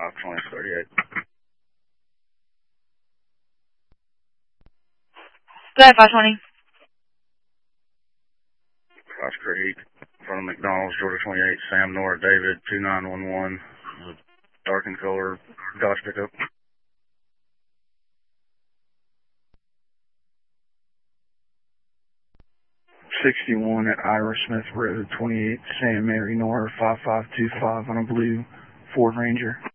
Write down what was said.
520-38. Go ahead, 520. Fox Creek, in front of McDonald's, Georgia 28, Sam Nora David, 2911, dark in color, Dodge pickup. 61 at Ira Smith Road, 28, Sam Mary Nora, 5525 on a blue Ford Ranger.